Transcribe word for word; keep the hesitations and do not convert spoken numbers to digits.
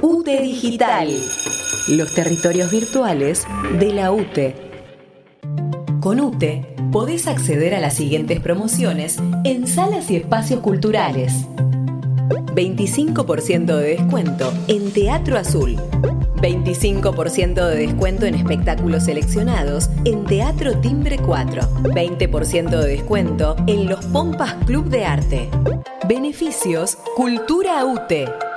U T E Digital, los territorios virtuales de la U T E. Con U T E podés acceder a las siguientes promociones en salas y espacios culturales. veinticinco por ciento de descuento en Teatro Azul. veinticinco por ciento de descuento en espectáculos seleccionados en Teatro Timbre cuatro. veinte por ciento de descuento en los Pompas Club de Arte. Beneficios Cultura U T E.